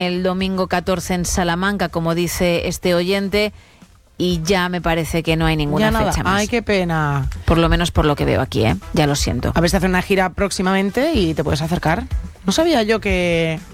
el domingo 14 en Salamanca, como dice este oyente, y ya me parece que no hay ninguna fecha más. Ay, qué pena. Por lo menos por lo que veo aquí, ya lo siento. A ver si hacen una gira próximamente y te puedes acercar. No sabía yo que